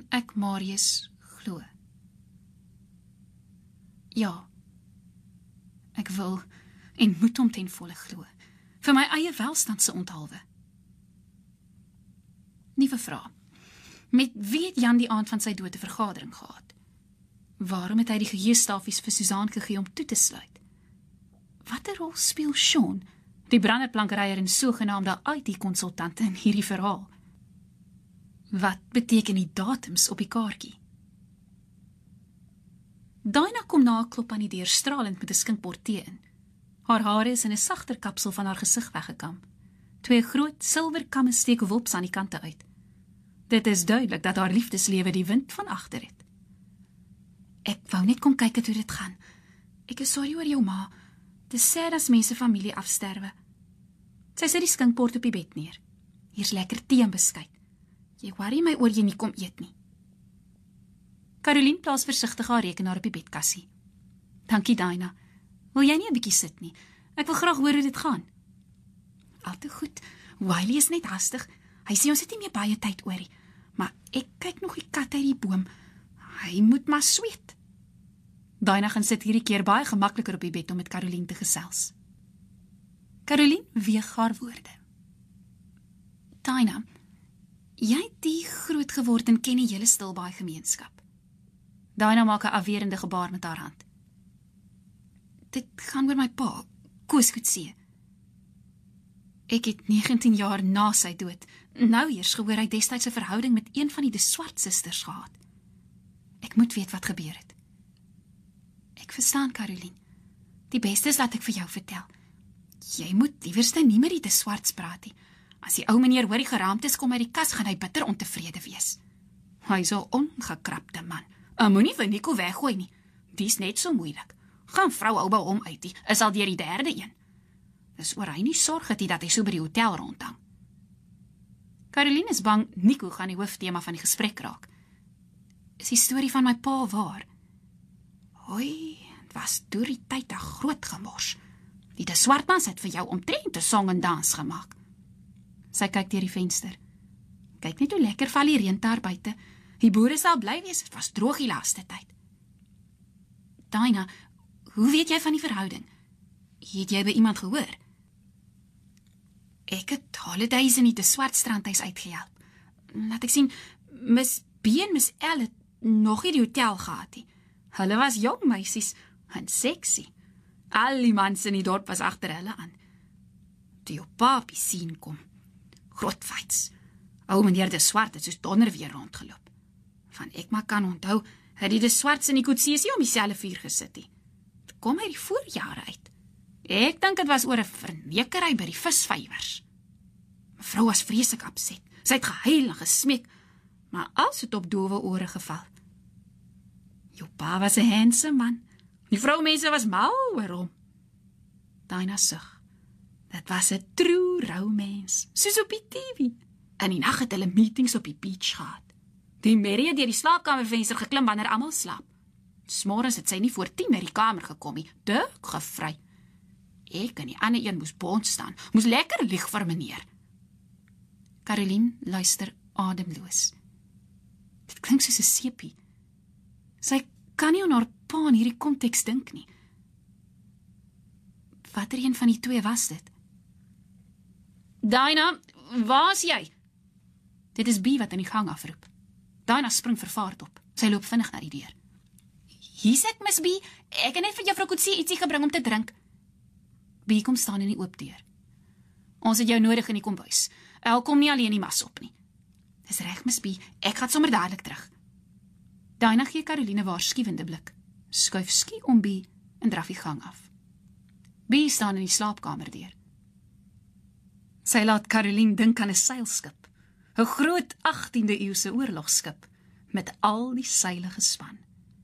ek Marius glo? Ja, ek wil en moet hom ten volle glo, vir my eie welstand se onthalwe. Nuwe vraag. Met wie het Jan die aand van sy dood 'n vergadering gehad? Waarom het hy die geheuestafies vir Susan gegee om toe te sluit? Watter rol speel Sean, die branderplankeryer en sogenaamde IT-konsultante in hierdie verhaal? Wat beteken die datums op die kaartjie? Dinah kom na 'n klop aan die deur stralend met 'n skinkbord tee in. Haar hare is in 'n sagter kapsel van haar gesig weggekam. 2 groot silwerkamme steek wops aan die kante uit. Dit is duidelik dat haar liefdeslewe die wind van agter het. Ek wou net kom kyk hoe dit gaan. Ek is sorry oor jou ma. Dis sad as mense familie afsterwe. Sy sit die skinkbord op die bed neer. Hier's lekker tee en beskuit. Jy worry my oor jy nie kom eet nie. Caroline plaas versigtig haar rekenaar op die bedkassie. Dankie, Dinah. Wil jy nie 'n bietjie sit nie? Ek wil graag hoor hoe dit gaan. Al te goed. Wiley is net hastig. Hy sê ons het nie meer baie tyd oor nie. Maar ek kyk nog die kat uit die boom. Hy moet maar sweet. Dinah gaan sit hierdie keer baie gemakliker op die bed om met Caroline te gesels. Caroline weeg haar woorde. Dinah, jy het die groot geword en ken die hele Stilbaai gemeenskap. Dinah maak 'n afwerende gebaar met haar hand. Dit gaan oor my pa, Koos Coetzee. Ek het 19 jaar na sy dood, nou eers gehoor hy destyds 'n verhouding met een van die De Swart susters gehad. Ek moet weet wat gebeur het. Ek verstaan, Caroline. Die beste is dat ek vir jou vertel. Jy moet liewerste nie met die De Swarts praat nie. As die ou meneer hoor die geraamtes kom uit die kas, gaan hy bitter ontevrede wees. Hy is 'n ongekrapte man. Moenie vir Nico weggooi nie. Dis net so moeilik. Gaan vrou ou by hom uit, die is al deur die 3de een. Dis oor hy nie sorg het dat hy so by die hotel rondhang. Caroline is bang Nico gaan die hooftema van die gesprek raak. Is die storie van my pa waar? Hoi, het was deur die tyd 'n groot gemors. Die De Swartmans het vir jou omtrent 'n song en dans gemaak. Sy kyk deur die venster. Kyk net hoe lekker val die reën daar buite. Die boere sal bly wees, het was droog die laaste tyd. Dinah, hoe weet jy van die verhouding? Het jy by iemand gehoor? Ek het holidays in die De Swart strandhuis uitgehelp. Laat ek sien, Miss B en Miss L het nog nie die hotel gehad nie. Hulle was jong meisies en sexy. Al die mans in die dorp was agter hulle aan. Toe jou papie sien kom. Groot fights. Ou meneer De Swart het soos donder weer rondgeloop. Van ek maar kan onthou, het die De Swarts en die Coetzees nie om dieselfde vuur gesit nie. Het kom uit die voorjare uit. Ek dink dit was oor 'n vernekery by die visvywers. Mevrou was vreeslik opset. Sy het gehuil en gesmeek, maar alles het op dowe ore geval. Jou pa was 'n handsome man. Die vroumense was mal oor hom. Dinah sug. Dit was 'n true romance, soos op die TV. In die nag het hulle meetings op die beach gehad. Die Mary het deur die slaapkamervenster geklim wanneer almal slaap. S'morgens het sy nie voor 10 uit die kamer gekom nie, dik gevry. Ek en die ander een moes bond staan, moes lekker lieg vir meneer. Caroline luister ademloos. Dit klink soos 'n sepie. Sy kan nie aan haar pa in hierdie konteks dink nie. Watter een van die twee was dit? Dinah, waar is jy? Dit is B wat in die gang afroep. Dinah spring vervaard op. Sy loop vinnig na die deur. Hier's ek, Miss B. Ek het net vir juffrou Coetzee ietsie gebring om te drink. B kom staan in die oop deur. Ons het jou nodig in die kombuis. El kom nie alleen die mas op nie. Dis reg, Miss B. Ek gaan sommer dadelik terug. Dinah gee Caroline 'n waarskuwende blik, skuif skie om B en draf die gang af. B staan in die slaapkamer deur. Sy laat Caroline dink aan 'n seilskip, 'n groot 18de eeuse oorlogskip met al die seile gespan.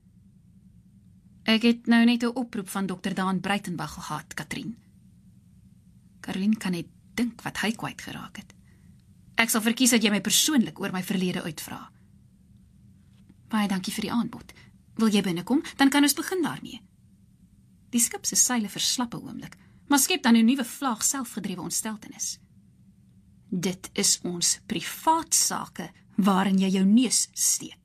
Ek het nou net 'n oproep van Dr. Daan Breitenberg gehad, Katrien. Caroline kan net dink wat hy kwyt geraak het. Ek sal verkies dat jy my persoonlik oor my verlede uitvra. Baie dankie vir die aanbod. Wil jy binnekom, dan kan ons begin daarmee. Die skip se seile verslap 'n oomblik, maar skep dan 'n nuwe vlaag selfgedrewe ontsteltenis. Dit is ons privaat sake waarin jy jou neus steek.